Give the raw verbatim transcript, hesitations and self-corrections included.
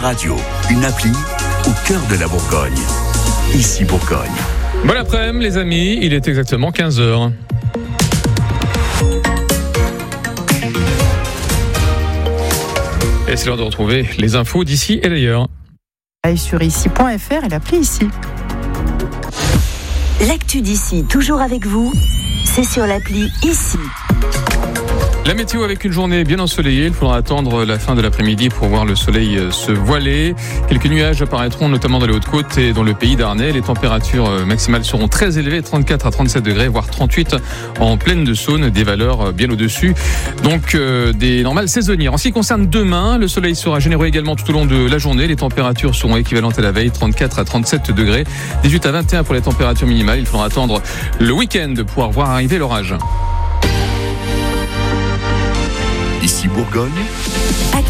radio, une appli au cœur de la Bourgogne. Ici Bourgogne. Bon après-midi les amis, il est exactement quinze heures. Et c'est l'heure de retrouver les infos d'ici et d'ailleurs. Allez sur ici point f r et l'appli ici. L'actu d'ici, toujours avec vous, c'est sur l'appli ici. La météo avec une journée bien ensoleillée, il faudra attendre la fin de l'après-midi pour voir le soleil se voiler. Quelques nuages apparaîtront notamment dans les Hautes-Côtes et dans le pays d'Arnais. Les températures maximales seront très élevées, trente-quatre à trente-sept degrés, voire trente-huit en plaine de Saône, des valeurs bien au-dessus, donc euh, des normales saisonnières. En ce qui concerne demain, le soleil sera généreux également tout au long de la journée. Les températures seront équivalentes à la veille, trente-quatre à trente-sept degrés, dix-huit à vingt et un pour les températures minimales. Il faudra attendre le week-end pour pouvoir voir arriver l'orage. Ici Bourgogne.